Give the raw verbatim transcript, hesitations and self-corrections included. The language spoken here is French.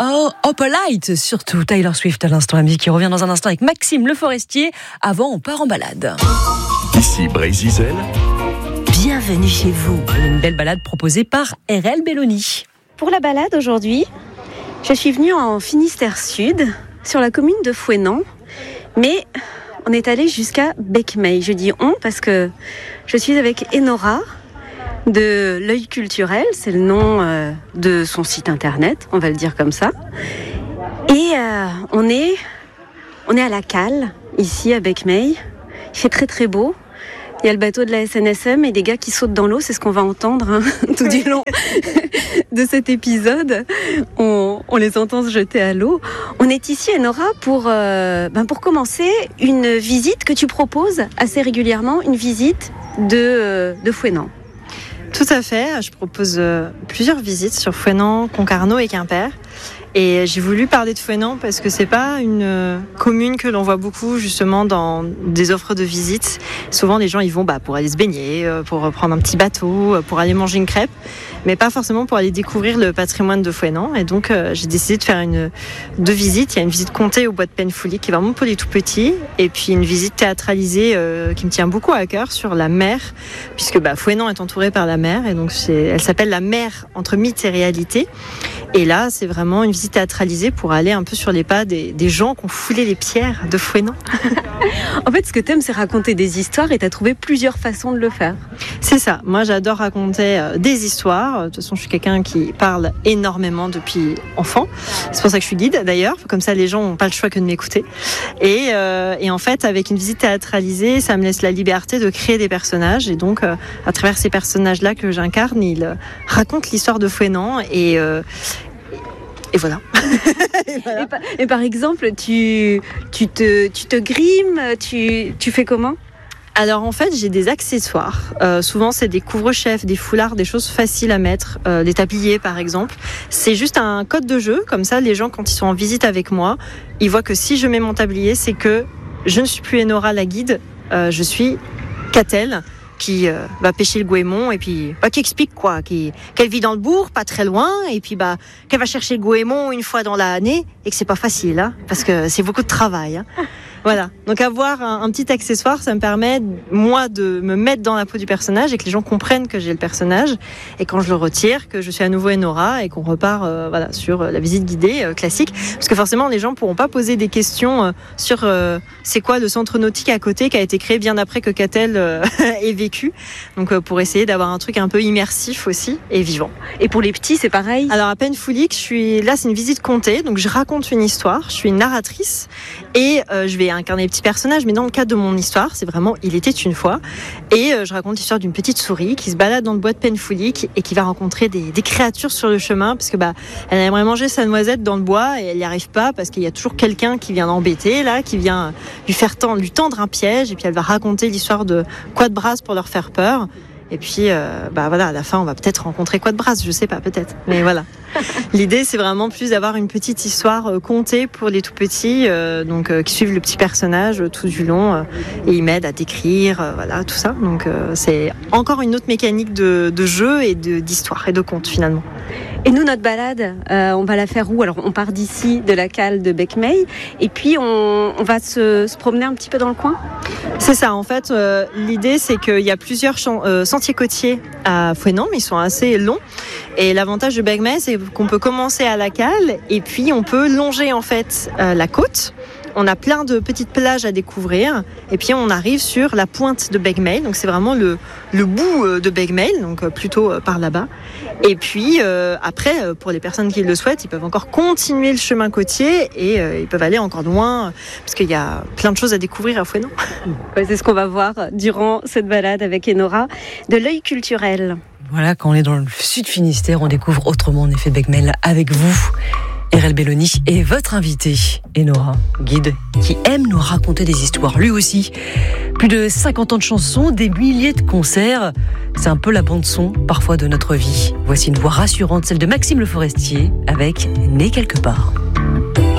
Oh, Opalite, surtout Taylor Swift à l'instant, la musique qui revient dans un instant avec Maxime Le Forestier. Avant, on part en balade. Ici Brésil. Bienvenue chez vous. Une belle balade proposée par R L Belloni. Pour la balade aujourd'hui, je suis venue en Finistère Sud, sur la commune de Fouesnant, mais on est allé jusqu'à Becmeil. Je dis on parce que je suis avec Enora de l'Œil Culturel, c'est le nom euh, de son site internet, on va le dire comme ça. Et euh, on est, on est à la cale, ici à Becmeil. Il fait très très beau. Il y a le bateau de la S N S M et des gars qui sautent dans l'eau, c'est ce qu'on va entendre hein, tout du long de cet épisode. On, on les entend se jeter à l'eau. On est ici, Enora, pour, euh, ben pour commencer une visite que tu proposes assez régulièrement, une visite de, euh, de Fouesnant. Tout à fait, je propose euh, plusieurs visites sur Fouesnant, Concarneau et Quimper. Et j'ai voulu parler de Fouesnant parce que c'est pas une euh, commune que l'on voit beaucoup justement dans des offres de visite. Souvent les gens ils vont bah, pour aller se baigner, euh, pour prendre un petit bateau, euh, pour aller manger une crêpe, mais pas forcément pour aller découvrir le patrimoine de Fouesnant. Et donc euh, j'ai décidé de faire une deux visites. Il y a une visite comptée au bois de Pennefoulic qui est vraiment pour les tout petits, et puis une visite théâtralisée euh, qui me tient beaucoup à cœur sur la mer, puisque bah, Fouesnant est entouré par la mer, et donc c'est, elle s'appelle La mer entre mythe et réalité. Et là, c'est vraiment une visite théâtralisée pour aller un peu sur les pas des, des gens qui ont foulé les pierres de Fouesnant. En fait, ce que t'aimes, c'est raconter des histoires et t'as trouvé plusieurs façons de le faire. C'est ça. Moi, j'adore raconter euh, des histoires. De toute façon, je suis quelqu'un qui parle énormément depuis enfant. C'est pour ça que je suis guide, d'ailleurs. Comme ça, les gens n'ont pas le choix que de m'écouter. Et, euh, et en fait, avec une visite théâtralisée, ça me laisse la liberté de créer des personnages. Et donc, euh, à travers ces personnages-là que j'incarne, ils euh, racontent l'histoire de Fouesnant et... Euh, Et voilà. et, voilà. Et, par, et par exemple, tu, tu, te, tu te grimes, tu, tu fais comment ? Alors en fait, j'ai des accessoires. Euh, souvent, c'est des couvre-chefs, des foulards, des choses faciles à mettre, euh, des tabliers par exemple. C'est juste un code de jeu. Comme ça, les gens, quand ils sont en visite avec moi, ils voient que si je mets mon tablier, c'est que je ne suis plus Enora la guide, euh, je suis Catel, qui euh, va pêcher le goémon et puis bah, qui explique quoi, qui, qu'elle vit dans le bourg, pas très loin, et puis bah qu'elle va chercher le goémon une fois dans l'année et que c'est pas facile, hein, parce que c'est beaucoup de travail. Hein. Voilà. Donc avoir un, un petit accessoire, ça me permet moi de me mettre dans la peau du personnage et que les gens comprennent que j'ai le personnage. Et quand je le retire, que je suis à nouveau Enora et qu'on repart euh, voilà sur la visite guidée euh, classique, parce que forcément les gens pourront pas poser des questions euh, sur euh, c'est quoi le centre nautique à côté qui a été créé bien après que Catel euh, ait vécu. Donc euh, pour essayer d'avoir un truc un peu immersif aussi et vivant. Et pour les petits, c'est pareil. Alors à Pennefoulic, je suis là, c'est une visite comptée, donc je raconte une histoire, je suis une narratrice et euh, je vais incarner les petits personnages, mais dans le cadre de mon histoire, c'est vraiment il était une fois, et euh, je raconte l'histoire d'une petite souris qui se balade dans le bois de Pennefoulic et qui va rencontrer des, des créatures sur le chemin, parce que bah elle aimerait manger sa noisette dans le bois et elle n'y arrive pas parce qu'il y a toujours quelqu'un qui vient l'embêter là, qui vient lui faire tendre, lui tendre un piège, et puis elle va raconter l'histoire de Quatbras pour leur faire peur. Et puis, euh, bah voilà, à la fin, on va peut-être rencontrer Quatbras, je sais pas, peut-être. Mais voilà. L'idée, c'est vraiment plus d'avoir une petite histoire euh, contée pour les tout petits, euh, donc euh, qui suivent le petit personnage euh, tout du long euh, et ils m'aident à décrire, euh, voilà, tout ça. Donc, euh, c'est encore une autre mécanique de, de jeu et de, d'histoire et de conte finalement. Et nous, notre balade, euh, on va la faire où ? Alors, on part d'ici, de la cale de Becmeil, et puis on, on va se, se promener un petit peu dans le coin ? C'est ça, en fait, euh, l'idée, c'est qu'il y a plusieurs champs, euh, sentiers côtiers à Fouesnant, mais ils sont assez longs. Et l'avantage de Becmeil, c'est qu'on peut commencer à la cale, et puis on peut longer, en fait, euh, la côte. On a plein de petites plages à découvrir, et puis on arrive sur la pointe de Becmeil, donc c'est vraiment le, le bout de Becmeil, donc plutôt par là-bas. Et puis euh, après, pour les personnes qui le souhaitent, ils peuvent encore continuer le chemin côtier et euh, ils peuvent aller encore loin, parce qu'il y a plein de choses à découvrir à Fouesnant. Ouais, c'est ce qu'on va voir durant cette balade avec Enora de l'Œil Culturel. Voilà, quand on est dans le sud Finistère, on découvre autrement en effet Becmeil avec vous. R L Belloni est votre invité, Enora, guide qui aime nous raconter des histoires. Lui aussi, plus de cinquante ans de chansons, des milliers de concerts. C'est un peu la bande-son, parfois, de notre vie. Voici une voix rassurante, celle de Maxime Le Forestier, avec « Né quelque part ».